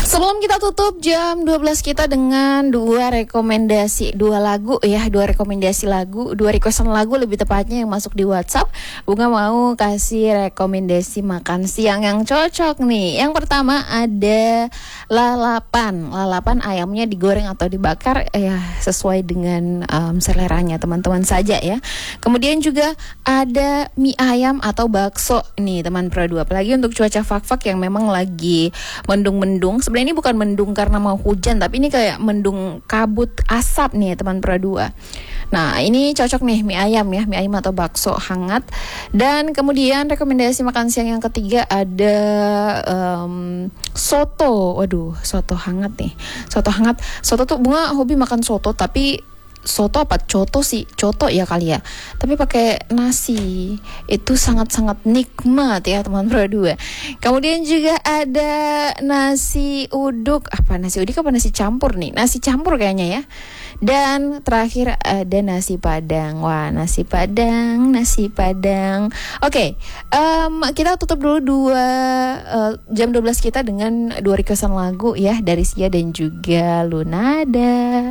Sebelum kita tutup jam 12 kita dengan dua rekomendasi lagu, dua requestan lagu lebih tepatnya yang masuk di WhatsApp. Bunga mau kasih rekomendasi makan siang yang cocok nih. Yang pertama ada lalapan. Lalapan ayamnya digoreng atau dibakar ya sesuai dengan seleranya teman-teman saja ya. Kemudian juga ada mie ayam atau bakso nih teman Pro 2. Apalagi untuk cuaca fak-fak yang memang lagi mendung-mendung. Sebenarnya ini bukan mendung karena mau hujan, tapi ini kayak mendung kabut asap nih teman Pro 2. Nah ini cocok nih mie ayam atau bakso hangat. Dan kemudian rekomendasi makan siang yang ketiga ada soto. Waduh, soto hangat nih. Soto tuh Bunga hobi makan soto, tapi soto apa coto sih? Coto ya kali ya. Tapi pakai nasi. Itu sangat-sangat nikmat ya teman Pro 2. Kemudian juga ada nasi uduk. Apa nasi uduk apa nasi campur nih? Nasi campur kayaknya ya. Dan terakhir ada nasi padang. Wah, nasi padang. Oke, kita tutup dulu jam 12 kita dengan dua requestan lagu ya dari Sia dan juga Lunada.